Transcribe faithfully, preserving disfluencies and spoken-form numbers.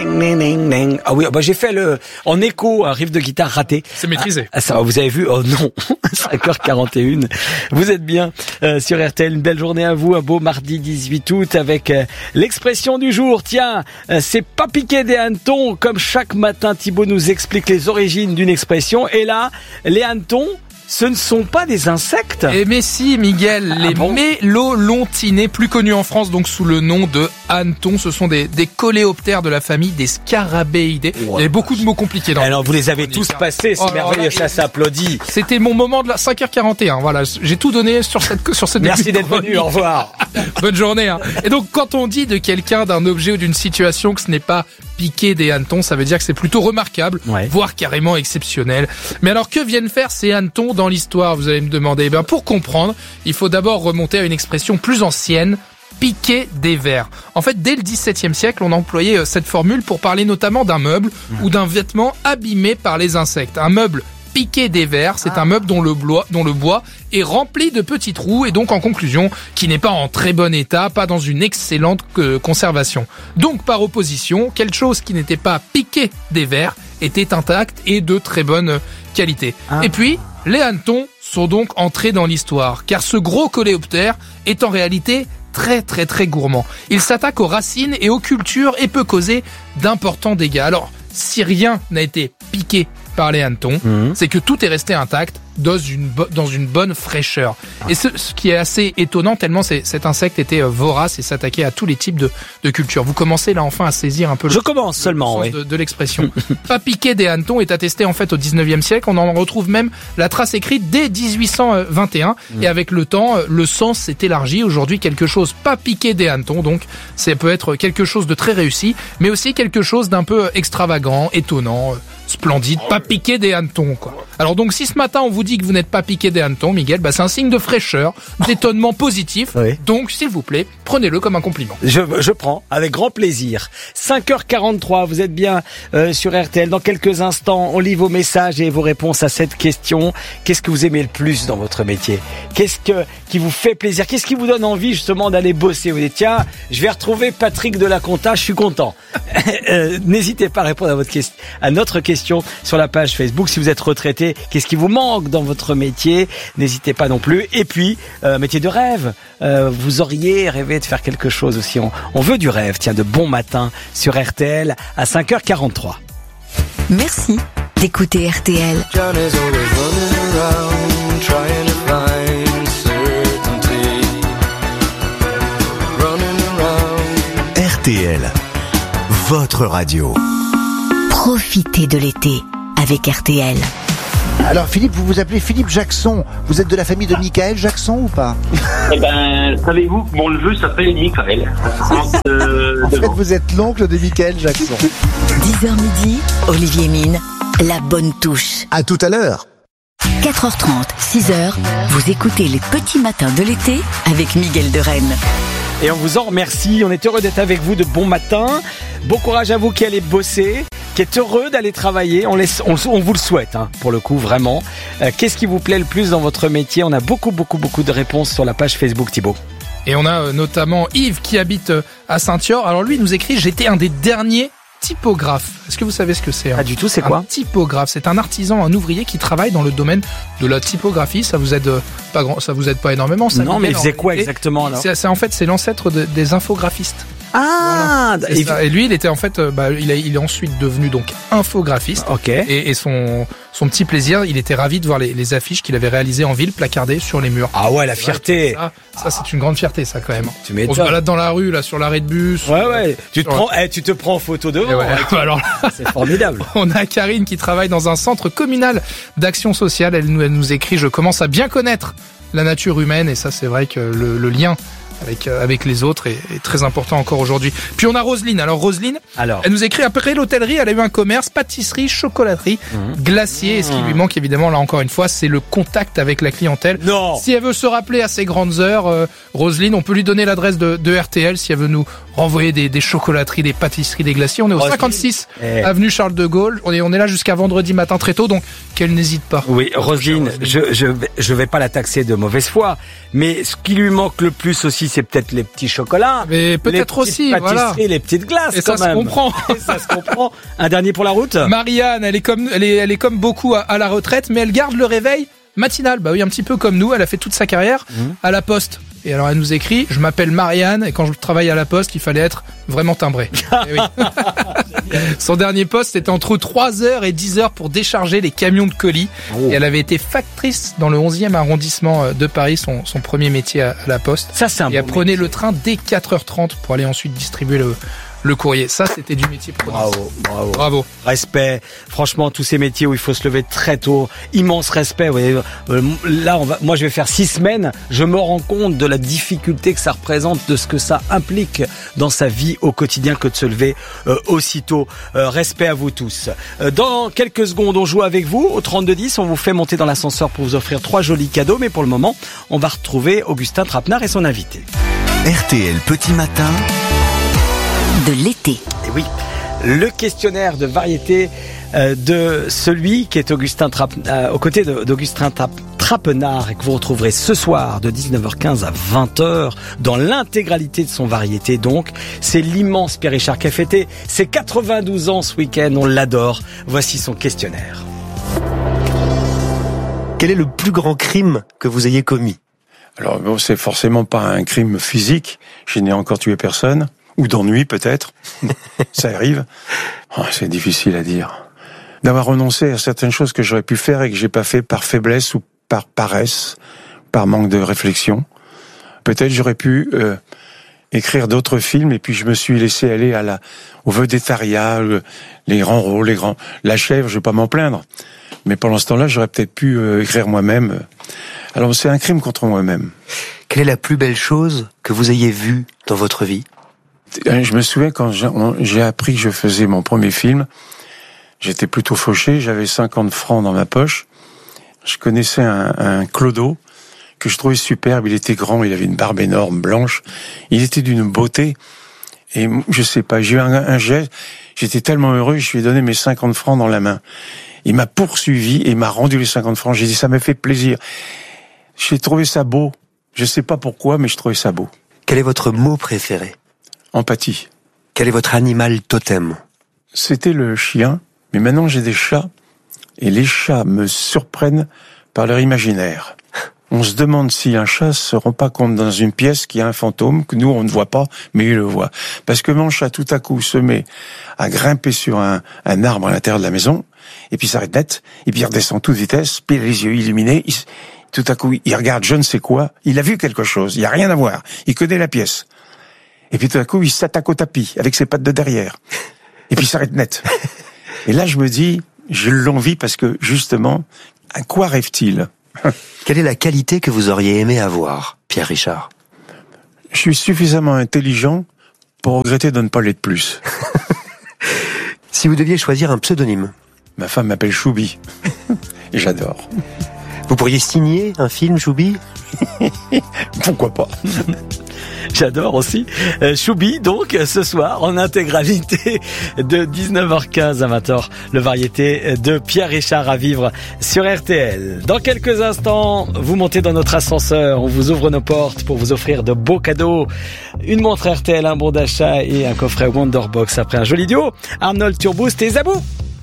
Ah oui, bah j'ai fait le en écho un riff de guitare raté. C'est maîtrisé. Ah, ça, vous avez vu? Oh non, cinq heures quarante et une. Vous êtes bien euh, sur R T L. Une belle journée à vous, un beau mardi dix-huit août avec euh, l'expression du jour. Tiens, euh, c'est pas piquer des hannetons. Comme chaque matin, Thibaut nous explique les origines d'une expression. Et là, les hannetons, ce ne sont pas des insectes. Eh mais si, Miguel, Ah les bon mélolontinés, plus connus en France donc sous le nom de hannetons, ce sont des, des coléoptères de la famille des Scarabaeidae. Ouais. Il y a beaucoup de mots compliqués dans Alors vous les avez tous passés, c'est Oh, merveilleux, là, ça s'applaudit. C'était mon moment de la cinq heures quarante et un. Voilà, j'ai tout donné sur cette sur cette Merci début de d'être venu, chronique. au revoir. Bonne journée. Hein. Et donc, quand on dit de quelqu'un, d'un objet ou d'une situation que ce n'est pas piqué des hannetons, ça veut dire que c'est plutôt remarquable, Ouais. voire carrément exceptionnel. Mais alors, que viennent faire ces hannetons dans l'histoire, vous allez me demander? Eh bien, pour comprendre, il faut d'abord remonter à une expression plus ancienne, piquer des vers. En fait, dès le dix-septième siècle, on a employé euh, cette formule pour parler notamment d'un meuble ou d'un vêtement abîmé par les insectes. Un meuble piqué des vers, c'est Ah. un meuble dont le, bois, dont le bois est rempli de petits trous et donc en conclusion, qui n'est pas en très bon état, pas dans une excellente euh, conservation. Donc par opposition, quelque chose qui n'était pas piqué des vers était intact et de très bonne qualité. Ah. Et puis, les hannetons sont donc entrés dans l'histoire, car ce gros coléoptère est en réalité très très très gourmand. Il s'attaque aux racines et aux cultures et peut causer d'importants dégâts. Alors, si rien n'a été piqué par les hannetons, Mhm. c'est que tout est resté intact dans une, bo- dans une bonne fraîcheur. Et ce, ce qui est assez étonnant, tellement c'est, cet insecte était euh, vorace et s'attaquait à tous les types de, de cultures. Vous commencez là enfin à saisir un peu le, Je commence le seulement, sens oui. de, de l'expression. Pas piqué des hannetons est attesté en fait au dix-neuvième siècle. On en retrouve même la trace écrite dès dix-huit cent vingt et un. Et avec le temps, euh, le sens s'est élargi. Aujourd'hui, quelque chose pas piqué des hannetons. Donc, ça peut être quelque chose de très réussi, mais aussi quelque chose d'un peu extravagant, étonnant, euh, splendide. Pas piqué des hannetons, quoi. Alors donc, si ce matin on vous dit que vous n'êtes pas piqué des hannetons, Miguel, bah c'est un signe de fraîcheur, d'étonnement positif. Oui. Donc, s'il vous plaît, prenez-le comme un compliment. Je, je prends, avec grand plaisir. cinq heures quarante-trois, vous êtes bien euh, sur R T L. Dans quelques instants, on lit vos messages et vos réponses à cette question. Qu'est-ce que vous aimez le plus dans votre métier? Qu'est-ce que qui vous fait plaisir? Qu'est-ce qui vous donne envie justement d'aller bosser? Vous dites, tiens, je vais retrouver Patrick de la Compta, je suis content. euh, n'hésitez pas à répondre à, votre question, à notre question sur la page Facebook. Si vous êtes retraité, qu'est-ce qui vous manque dans votre métier? N'hésitez pas non plus. Et puis, euh, métier de rêve. Euh, vous auriez rêvé de faire quelque chose aussi. On, on veut du rêve. Tiens, de bon matin sur R T L à cinq heures quarante-trois. Merci d'écouter R T L. John is always running around trying to find certainty. Running around. R T L, votre radio. Profitez de l'été avec R T L. Alors Philippe, vous vous appelez Philippe Jackson. Vous êtes de la famille de Michael Jackson ou pas? Eh ben, savez-vous que mon neveu s'appelle Michael. Euh, En fait, devant. vous êtes l'oncle de Michael Jackson. dix heures midi, Olivier Mine, la bonne touche. À tout à l'heure. quatre heures trente, six heures, vous écoutez les petits matins de l'été avec Miguel de Rennes. Et on vous en remercie. On est heureux d'être avec vous de bon matin. Bon courage à vous qui allez bosser, qui êtes heureux d'aller travailler. On, laisse, on, on vous le souhaite, hein, pour le coup, vraiment. Euh, qu'est-ce qui vous plaît le plus dans votre métier? On a beaucoup, beaucoup, beaucoup de réponses sur la page Facebook, Thibaut. Et on a euh, notamment Yves qui habite euh, à Saint-Thior. Alors lui, il nous écrit « J'étais un des derniers typographes ». Est-ce que vous savez ce que c'est? hein Pas du tout, c'est Un quoi? typographe, c'est un artisan, un ouvrier qui travaille dans le domaine de la typographie. Ça vous aide euh, pas grand, ça vous aide pas énormément. Ça Non, Miguel, mais il en faisait quoi réalité. exactement alors? c'est, c'est en fait c'est l'ancêtre de- des infographistes. Ah, C'est et- ça. Et lui, il était en fait, euh, bah, il, a, il est ensuite devenu donc infographiste. ok. Et, et son son petit plaisir, il était ravi de voir les, les affiches qu'il avait réalisées en ville placardées sur les murs. Ah ouais, la fierté. Ça, ça c'est une grande fierté, ça quand même. Tu On se m'étonnes. balade dans la rue là, sur l'arrêt de bus. Ouais, ouais. Tu te Ouais. prends, eh, tu te prends en photo devant. Et ouais, hein. alors là, C'est formidable. on a Karine qui travaille dans un centre communal d'action sociale. Elle nous, elle nous écrit « Je commence à bien connaître la nature humaine » et ça c'est vrai que le, le lien avec euh, avec les autres est, est très important encore aujourd'hui. Puis on a Roselyne. Alors Roselyne, Alors. elle nous écrit après l'hôtellerie, elle a eu un commerce, pâtisserie, chocolaterie, glacier. Et ce qui lui manque évidemment là encore une fois, c'est le contact avec la clientèle. Non. Si elle veut se rappeler à ces grandes heures, euh, Roselyne, on peut lui donner l'adresse de, de R T L si elle veut nous renvoyer des, des chocolateries, des pâtisseries, des glaciers. On est au Roselyne. cinquante-six Eh. avenue Charles de Gaulle. On est, on est là jusqu'à vendredi matin très tôt, donc qu'elle n'hésite pas. Oui, Roselyne, je, je, vais- je vais pas la taxer de mauvaise foi, mais ce qui lui manque le plus aussi, c'est peut-être les petits chocolats. Mais peut-être les petites aussi, voilà. pâtisseries, les petites glaces, Et quand ça se même. comprend. Et ça se comprend. Un dernier pour la route? Marianne, elle est comme, elle est, elle est comme beaucoup à, à la retraite, mais elle garde le réveil matinal. Bah oui, un petit peu comme nous. Elle a fait toute sa carrière Mhm. à la Poste. Et alors elle nous écrit, je m'appelle Marianne et quand je travaille à la Poste, il fallait être vraiment timbré. Eh oui. Son dernier poste c'était entre trois heures et dix heures pour décharger les camions de colis. Oh. Et elle avait été factrice dans le onzième arrondissement de Paris, son, son premier métier à, à la Poste. Ça, c'est un Et elle bon prenait métier. le train dès quatre heures trente pour aller ensuite distribuer le, le courrier. Ça, c'était du métier prenant. Bravo, bravo. Bravo. Respect. Franchement, tous ces métiers où il faut se lever très tôt, immense respect. Vous voyez, euh, là, on va, moi, je vais faire six semaines. Je me rends compte de la difficulté que ça représente, de ce que ça implique dans sa vie au quotidien que de se lever euh, aussitôt. Euh, respect à vous tous. Euh, dans quelques secondes, on joue avec vous au trente-deux dix. On vous fait monter dans l'ascenseur pour vous offrir trois jolis cadeaux. Mais pour le moment, on va retrouver Augustin Trapenard et son invité. R T L Petit Matin. De l'été. Et oui, le questionnaire de variété euh, de celui qui est Augustin Trape, euh, aux côtés de- d'Augustin Trape- Trapenard et que vous retrouverez ce soir de dix-neuf heures quinze à vingt heures dans l'intégralité de son variété. Donc, c'est l'immense Pierre Richard qui a fêté ses quatre-vingt-douze ans ce week-end. On l'adore. Voici son questionnaire. Quel est le plus grand crime que vous ayez commis? Alors, bon, c'est forcément pas un crime physique. Je n'ai encore tué personne. Ou d'ennui, peut-être. Ça arrive. Oh, c'est difficile à dire. D'avoir renoncé à certaines choses que j'aurais pu faire et que j'ai pas fait par faiblesse ou par paresse, par manque de réflexion. Peut-être j'aurais pu euh, écrire d'autres films et puis je me suis laissé aller à la au vedettariat, le- les grands rôles, les grands. La chèvre, je vais pas m'en plaindre. Mais pendant ce temps-là, j'aurais peut-être pu euh, écrire moi-même. Alors, c'est un crime contre moi-même. Quelle est la plus belle chose que vous ayez vue dans votre vie? Je me souviens quand j'ai- on- j'ai appris que je faisais mon premier film, j'étais plutôt fauché, j'avais cinquante francs dans ma poche. Je connaissais un, un clodo que je trouvais superbe, il était grand, il avait une barbe énorme, blanche, il était d'une beauté, et je sais pas, j'ai eu un, un geste, j'étais tellement heureux, je lui ai donné mes cinquante francs dans la main. Il m'a poursuivi et il m'a rendu les cinquante francs, j'ai dit ça m'a fait plaisir. J'ai trouvé ça beau, je sais pas pourquoi, mais je trouvais ça beau. Quel est votre mot préféré? Empathie. Quel est votre animal totem? C'était le chien, mais maintenant j'ai des chats, et les chats me surprennent par leur imaginaire. On se demande si un chat se rend pas compte dans une pièce qu'il y a un fantôme, que nous on ne voit pas, mais il le voit. Parce que mon chat tout à coup se met à grimper sur un, un arbre à l'intérieur de la maison, et puis s'arrête net, et puis il redescend toute vitesse, puis il a les yeux illuminés, il, tout à coup il regarde je ne sais quoi, il a vu quelque chose, il n'y a rien à voir, il connaît la pièce. Et puis tout à coup, il s'attaque au tapis, avec ses pattes de derrière. Et puis il s'arrête net. Et là, je me dis, j'ai l'envie parce que, justement, à quoi rêve-t-il? Quelle est la qualité que vous auriez aimé avoir, Pierre Richard? Je suis suffisamment intelligent pour regretter de ne pas l'être plus. Si vous deviez choisir un pseudonyme, Ma femme m'appelle Choubi. Et j'adore. vous pourriez signer un film, Choubi? Pourquoi pas? J'adore aussi. Euh, Choubi, donc, ce soir, en intégralité de dix-neuf heures quinze à vingt heures, le variété de Pierre Richard à vivre sur R T L. Dans quelques instants, vous montez dans notre ascenseur, on vous ouvre nos portes pour vous offrir de beaux cadeaux. Une montre R T L, un bon d'achat et un coffret Wonderbox après un joli duo. Arnold Turboost et Zabou.